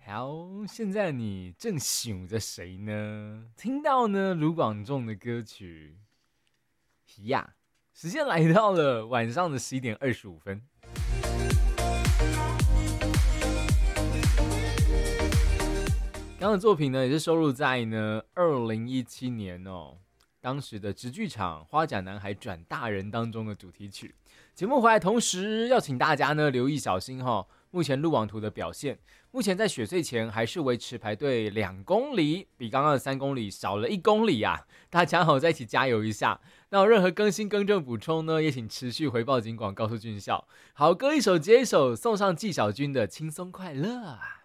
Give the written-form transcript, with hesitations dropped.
好，现在你正想着谁呢？听到呢卢广仲的歌曲呀，时间来到了晚上的11:25。刚刚的作品呢，也是收录在呢2017年当时的直剧场《花甲男孩转大人》当中的主题曲。节目回来同时要请大家呢留意小心目前路网图的表现，目前在雪隧前还是维持排队2公里，比刚刚的3公里少了1公里啊！大家再一起加油一下。那有任何更新更正补充呢，也请持续回报警广告告诉俊孝。好歌一首接一首，送上纪晓君的轻松快乐。